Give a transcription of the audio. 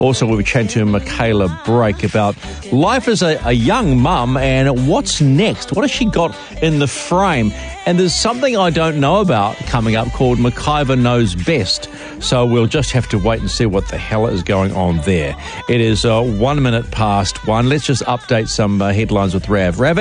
Also, we'll be chatting to Michaela Brake about life as a young mum and what's next. What has she got in the frame? And there's something I don't know about coming up called McIver Knows Best. So we'll just have to wait and see what the hell is going on there. It is 1 minute past one. Let's just update some headlines with Rav. Rav,